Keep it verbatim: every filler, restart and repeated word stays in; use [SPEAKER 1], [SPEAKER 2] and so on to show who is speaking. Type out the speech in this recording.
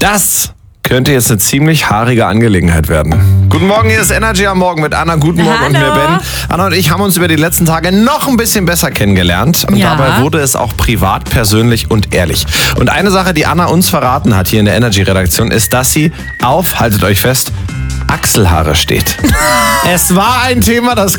[SPEAKER 1] Das könnte jetzt eine ziemlich haarige Angelegenheit werden. Guten Morgen, hier ist Energy am Morgen mit Anna. Guten Morgen.
[SPEAKER 2] Hallo.
[SPEAKER 1] Und mir Ben. Anna und ich haben uns über die letzten Tage noch ein bisschen besser kennengelernt. Und
[SPEAKER 2] Ja.
[SPEAKER 1] dabei wurde es auch privat, persönlich und ehrlich. Und eine Sache, die Anna uns verraten hat hier in der Energy-Redaktion, ist, dass sie auf, haltet euch fest, Achselhaare steht. Es war ein Thema, das